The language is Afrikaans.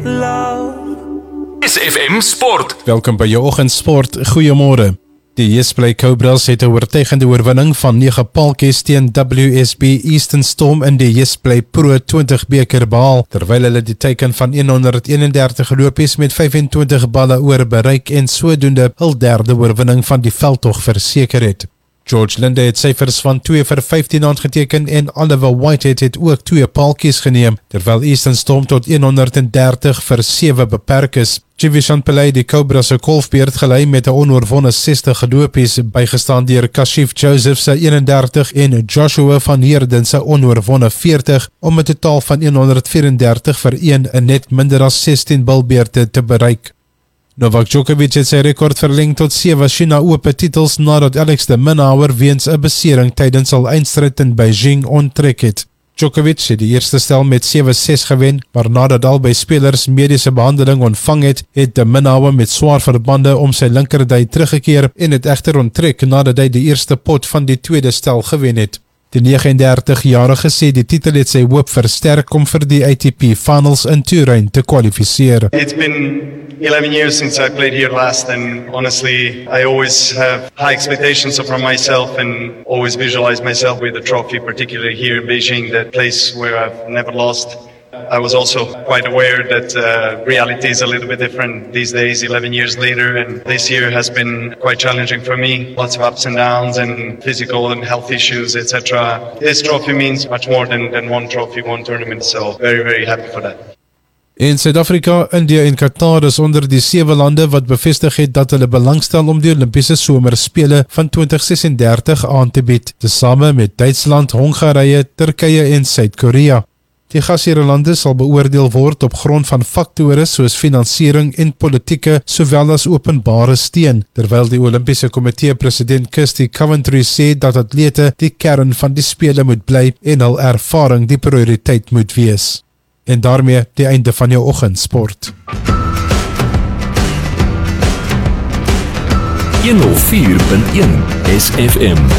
SFM Sport. Welkom by jou oggendsport. Goeiemôre. Die Yesplay Cobras het 'n oortuigende oorwinning van 9 paaltjies teen WSB Eastern Storm in die Yesplay Pro 20 beker behaal, terwyl hulle die teiken van 131 lopies met 25 balle oor bereik en sodoende hul derde oorwinning van die veldtog verseker het. George Linde het syfers van 2 vir 15 aangeteken en Oliver Whitehead het ook 2 paaltjies geneem, terwyl Eastern Storm tot 130 vir 7 beperk is. Jivishan Pillay die Cobra se golfbeurt gelei met 'n onoorwonne 60 lopies, bygestaan deur Kashif Joseph se 31 en Joshua van Heerden se onoorwonne 40 om 'n totaal van 134 vir 1 in net minder as 16 bilbeurte te bereik. Novak Djokovic het sy rekord verleng tot 7 China Ope titels nadat Alex de Minaur weens 'n besering tydens hul eindstryd in Beijing onttrek het. Djokovic het die eerste stel met 7-6 gewen, maar nadat albei spelers mediese behandeling ontvang het, het de Minaur met swaar verbande om sy linkerdui teruggekeer en het egter onttrek nadat hy die eerste pot van die tweede stel gewen het. Die 39-jarige sê die titel het sy hoop versterk om vir die ATP Finals in Turyn te kwalifiseer. It's been 11 years since I played here last, and honestly, I always have high expectations from myself and always visualize myself with the trophy, particularly here in Beijing, that place where I've never lost. I was also quite aware that reality is a little bit different these days, 11 years later, and this year has been quite challenging for me. Lots of ups and downs and physical and health issues, etc. This trophy means much more than one trophy, one tournament, so very, very happy for that. In Suid-Afrika, India en Qatar is onder die 7 lande wat bevestig het dat hulle belangstel om die Olimpiese Somerspele van 2036 aan te bied, tesame met Duitsland, Hongarye, Turkye en Suid-Korea. Die gasheerlande sal beoordeel word op grond van faktore soos finansiering en politieke sowel as openbare steun, terwyl die Olimpiese Komitee president Kirsty Coventry sê dat atlete die kern van die spele moet bly en hul ervaring die prioriteit moet wees. En daarmee die einde van jou oggendsport. 104.1 SFM